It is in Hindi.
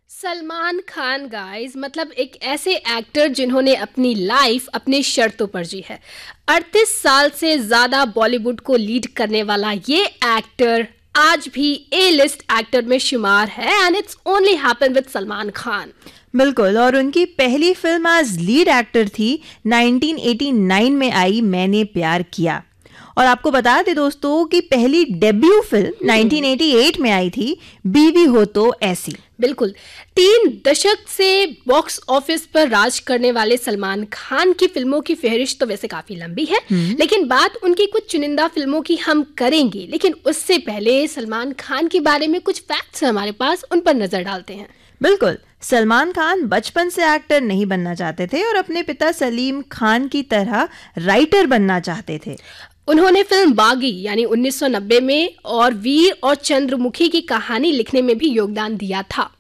सलमान खान गाइस मतलब एक ऐसे एक्टर जिन्होंने अपनी लाइफ अपनी शर्तों पर जी है। 38 साल से ज्यादा बॉलीवुड को लीड करने वाला ये एक्टर आज भी ए लिस्ट एक्टर में शुमार है and it's only happen with Salman Khan. बिल्कुल। और उनकी पहली फिल्म एज लीड एक्टर थी 1989 में आई मैंने प्यार किया। और आपको बता दें दोस्तों कि पहली डेब्यू फिल्म 1988 में आई थी बीवी हो तो ऐसी। बिल्कुल 3 दशक से बॉक्स ऑफिस पर राज करने वाले सलमान खान की फिल्मों की फहरिस्त तो वैसे काफी लंबी है, लेकिन बात उनकी कुछ चुनिंदा फिल्मों की हम करेंगे। लेकिन उससे पहले सलमान खान के बारे में कुछ फैक्ट्स हमारे पास, उन पर नजर डालते हैं। बिल्कुल। सलमान खान बचपन से एक्टर नहीं बनना चाहते थे और अपने पिता सलीम खान की तरह राइटर बनना चाहते थे। उन्होंने फिल्म बागी यानी 1990 में और वीर और चंद्रमुखी की कहानी लिखने में भी योगदान दिया था।